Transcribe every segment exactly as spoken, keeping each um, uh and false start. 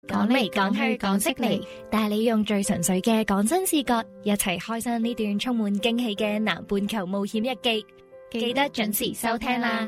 講嚟講去講悉尼，帶你用最純粹嘅講真視角，一齊開箱呢段充滿驚喜嘅南半球冒險日記。記得準時收聽啦！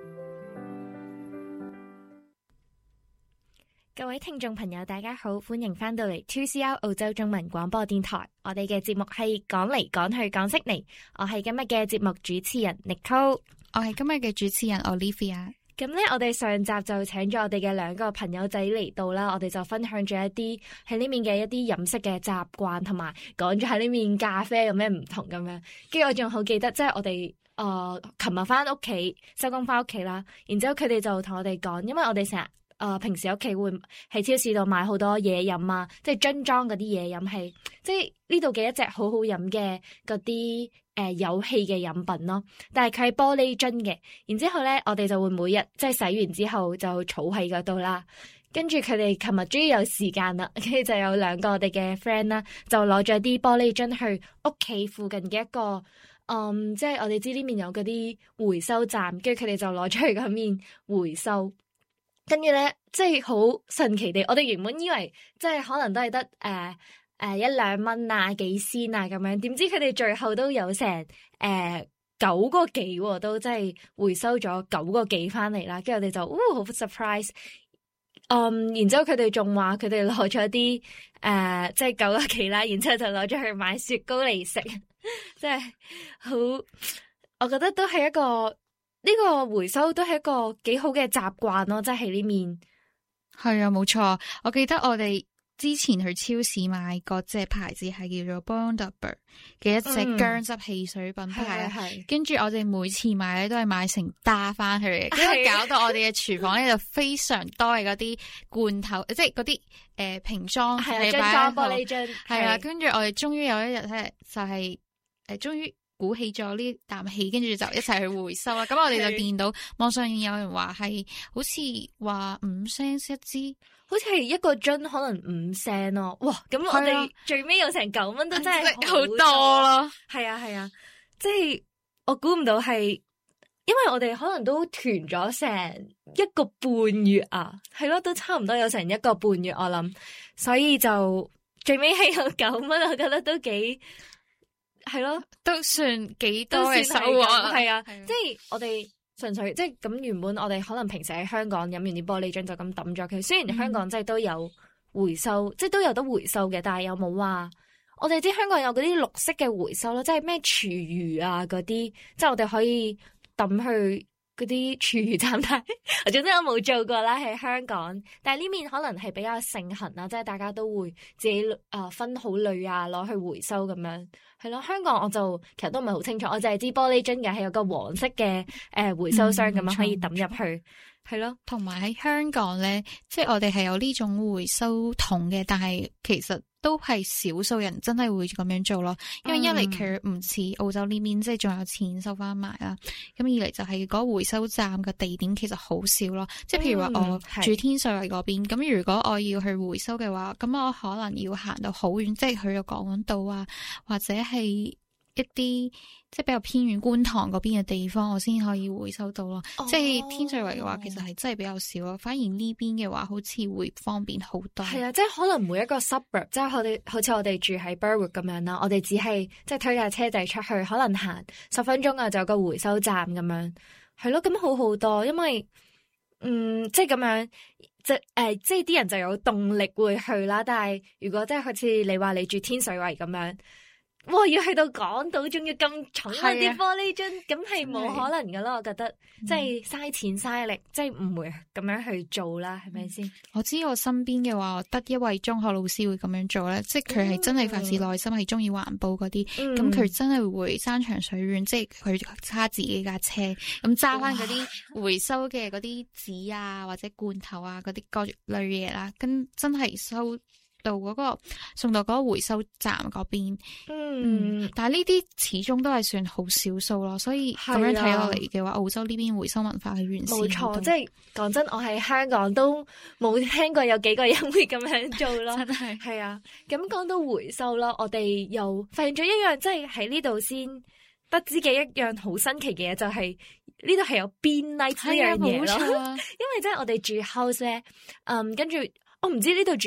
各位聽眾朋友，大家好，歡迎翻到嚟 two C R 澳洲中文廣播電台。我哋嘅節目係講嚟講去講悉尼，我係今日嘅節目主持人 Nicole， 我係今日嘅主持人 Olivia。 咁咧，我哋上集就請咗我哋嘅兩個朋友仔嚟到啦，我哋就分享咗一啲喺呢面嘅一啲飲食嘅習慣，同埋講咗喺呢面咖啡有咩唔同咁樣。跟住我仲好記得，即係我哋誒琴日翻屋企收工翻屋企啦，然之後佢哋就同我哋講，因為我哋成日誒平時屋企會喺超市度買好多嘢飲啊，即係樽裝嗰啲嘢飲係，即係呢度嘅一隻好好飲嘅嗰啲。誒、呃，有氣嘅飲品咯，但係佢係玻璃樽嘅，然之後咧，我哋就會每日即係洗完之後就儲喺嗰度啦。跟住佢哋琴日終於有時間啦，跟住就有兩個我哋嘅 friend 啦，就攞咗啲玻璃樽去屋企附近嘅一個，嗯，即係我哋知呢面有嗰啲回收站，跟住佢哋就攞出去嗰面回收。跟住咧，即係好神奇地，我哋原本以為即係可能都係得誒。呃誒、呃，一兩蚊啊，幾仙啊，咁樣，點知佢哋最後都有成誒、呃、九個幾、啊，都即係回收咗九個幾翻嚟啦。跟住我哋就，嗚，好 surprise。嗯，然之後佢哋仲話佢哋攞咗啲誒，即係九個幾啦，然之後就攞咗去買雪糕嚟食，即係好，我覺得都係一個呢、呢個回收都係一個幾好嘅習慣咯，即係喺呢面。 係啊，冇錯，我記得我哋。之前去超市買嗰隻牌子係叫做 Bundaberg 嘅一隻薑汁汽水品牌，跟住、嗯、我哋每次買咧都係買成打翻去嘅，跟住搞到我哋嘅廚房咧就非常多嘅嗰啲罐頭，即係嗰啲誒瓶裝係啊，玻璃樽係啊，跟住我哋終於有一日咧就係誒終於鼓起咗呢啖氣，跟住就一齊去回收啦。咁我哋就見到網上有人話係好似話五 cents 一支。 好似係一個樽可能五 cent 咯，哇！咁我哋最尾有成九蚊都真係好多咯。係啊係啊，即係我估唔到係，因為我哋可能都囤咗成一個半月啊，係咯，都差唔多有成一個半月我諗，所以就最尾係有九蚊，我覺得都幾係咯， 都算幾多嘅收穫。 係啊，即係我哋。純粹即係咁，原本我哋可能平時喺香港飲完啲玻璃樽就咁抌咗佢。雖然香港即係都有回收，嗯、即係都有得回收嘅，但係有冇話我哋知香港有嗰啲綠色嘅回收咯，即係咩廚餘啊嗰啲，即係我哋可以抌去嗰啲廚餘站。但係我總之我冇做過啦，喺香港。但係呢面可能係比較盛行啦，即係大家都會自己誒、呃、分好類啊，攞去回收咁樣。係咯，香港我就其實都唔係好清楚，我就係知玻璃樽嘅係有個黃色嘅誒、呃、回收箱咁樣可以抌入去，係咯。 同埋喺香港咧，即係我哋係有呢種回收桶嘅，但係其實都係少數人真係會咁樣做咯。因為一嚟佢唔似澳洲呢邊，即係仲有錢收翻埋啦。咁二嚟就係嗰個回收站嘅地點其實好少咯。即係譬如話我住天水圍嗰邊，咁、嗯、如果我要去回收嘅話，咁我可能要行到好遠，即係去到港島啊，或者係一啲即係比較偏遠觀塘嗰邊嘅地方，我先可以回收到咯。哦、即係天水圍嘅話，其實係真係比較少咯。反而呢邊嘅話，好似會方便好多。係啊，即係可能每一個 suburb， 即係我哋好似我哋住喺 Burwood 咁樣啦，我哋只係即係推架車仔出去，可能行十分鐘啊，就有個回收站咁樣。係咯，咁好好多，因為嗯，即係咁樣，即係誒，即係啲人就有動力會去啦。但係如果即係好似你話你住天水圍咁樣。哇！要去到港島，仲要咁重嗰啲玻璃樽，咁係冇可能噶咯。我覺得即係嘥錢嘥力，即係唔會咁樣去做啦，係咪先？ 我知我身邊嘅話，我得一位中學老師會咁樣做咧，即係佢係真係發自內心係中意環保嗰啲，咁佢、嗯、真係會山長水遠，即係佢揸自己架車，咁揸翻嗰啲回收嘅嗰啲紙啊，或者罐頭啊嗰啲各類嘢啦，跟真係收。到嗰、那個送到嗰個回收站嗰邊，嗯，嗯，但係呢啲始終都係算好少數咯，所以咁樣睇落嚟嘅話，澳洲呢邊回收文化係完善。冇錯， 即係講真，我喺香港都冇聽過有幾個人會咁樣做咯，真係係啊。咁講到回收啦，我哋又發現咗一樣，即係喺呢度先得知嘅一樣好新奇嘅嘢，就係呢度係有 bin night 呢樣嘢咯。因為即係我哋住 house 咧，嗯，跟住我唔知呢度住